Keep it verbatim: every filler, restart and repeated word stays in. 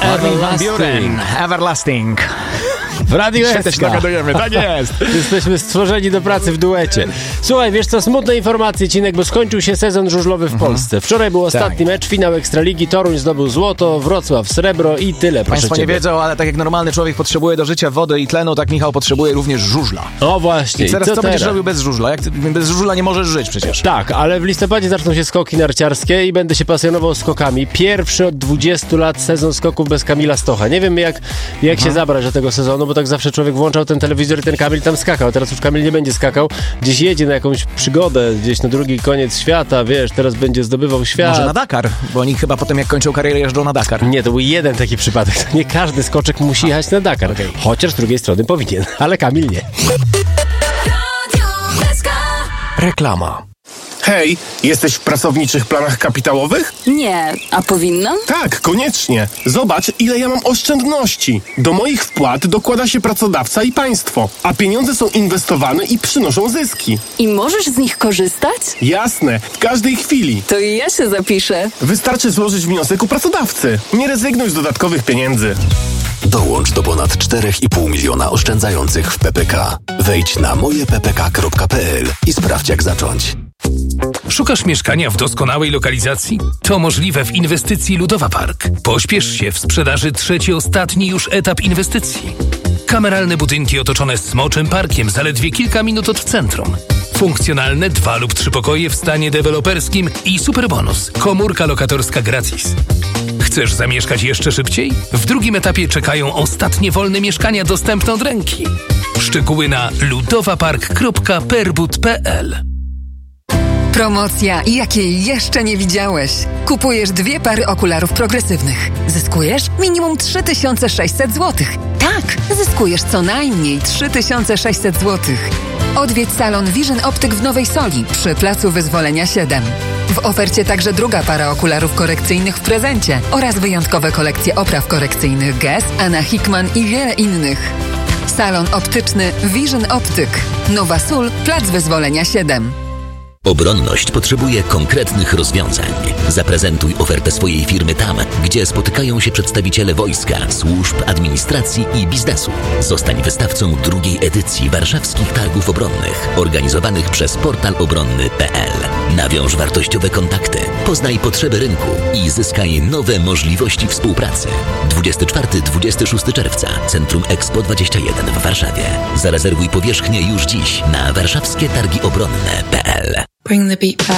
Everlasting. Everlasting. W Radiu Się też dogadujemy, tak jest. Jesteśmy stworzeni do pracy w duecie. Słuchaj, wiesz co, smutne informacje, Cinek, bo skończył się sezon żużlowy w mhm. Polsce. Wczoraj był ostatni tak. mecz, finał Ekstraligi, Toruń zdobył złoto, Wrocław srebro i tyle, proszę Państwo ciebie. nie wiedzą, ale tak jak normalny człowiek potrzebuje do życia wody i tlenu, tak Michał potrzebuje również żużla. O właśnie. I teraz co co teraz? będziesz robił bez żużla? Jak ty, bez żużla nie możesz żyć przecież. Tak, ale w listopadzie zaczną się skoki narciarskie i będę się pasjonował skokami. Pierwszy od dwudziestu lat sezon skoków bez Kamila Stocha. Nie wiem jak, jak się zabrać do tego sezonu, bo tak zawsze człowiek włączał ten telewizor i ten Kamil tam skakał. Teraz już Kamil nie będzie skakał. Gdzieś jedzie na jakąś przygodę, gdzieś na drugi koniec świata, wiesz, teraz będzie zdobywał świat. Może na Dakar, bo oni chyba potem jak kończą karierę jeżdżą na Dakar. Nie, to był jeden taki przypadek. To nie każdy skoczek musi jechać na Dakar. Okay. Chociaż z drugiej strony powinien, ale Kamil nie. Reklama. Hej, jesteś w pracowniczych planach kapitałowych? Nie, a powinnam? Tak, koniecznie. Zobacz, ile ja mam oszczędności. Do moich wpłat dokłada się pracodawca i państwo, a pieniądze są inwestowane i przynoszą zyski. I możesz z nich korzystać? Jasne, w każdej chwili. To i ja się zapiszę. Wystarczy złożyć wniosek u pracodawcy. Nie rezygnuj z dodatkowych pieniędzy. Dołącz do ponad cztery i pół miliona oszczędzających w P P K. Wejdź na moje p p k kropka p l i sprawdź, jak zacząć. Szukasz mieszkania w doskonałej lokalizacji? To możliwe w inwestycji Ludowa Park. Pośpiesz się w sprzedaży trzeci ostatni już etap inwestycji. Kameralne budynki otoczone smoczym parkiem zaledwie kilka minut od centrum. Funkcjonalne dwa lub trzy pokoje w stanie deweloperskim i superbonus. Komórka lokatorska gratis. Chcesz zamieszkać jeszcze szybciej? W drugim etapie czekają ostatnie wolne mieszkania dostępne od ręki. Szczegóły na ludowapark kropka perbut kropka p l. Promocja, jakiej jeszcze nie widziałeś. Kupujesz dwie pary okularów progresywnych. Zyskujesz minimum trzy tysiące sześćset złotych. Tak, zyskujesz co najmniej trzy tysiące sześćset złotych. Odwiedź salon Vision Optyk w Nowej Soli przy Placu Wyzwolenia siedem. W ofercie także druga para okularów korekcyjnych w prezencie oraz wyjątkowe kolekcje opraw korekcyjnych Guess, Anna Hickman i wiele innych. Salon optyczny Vision Optyk. Nowa Sól, Plac Wyzwolenia siedem. Obronność potrzebuje konkretnych rozwiązań. Zaprezentuj ofertę swojej firmy tam, gdzie spotykają się przedstawiciele wojska, służb, administracji i biznesu. Zostań wystawcą drugiej edycji Warszawskich Targów Obronnych, organizowanych przez portal obronny kropka p l. Nawiąż wartościowe kontakty, poznaj potrzeby rynku i zyskaj nowe możliwości współpracy. dwudziestego czwartego do dwudziestego szóstego czerwca, Centrum Expo dwadzieścia jeden w Warszawie. Zarezerwuj powierzchnię już dziś na warszawskie targi obronne kropka p l. Bring the beat back.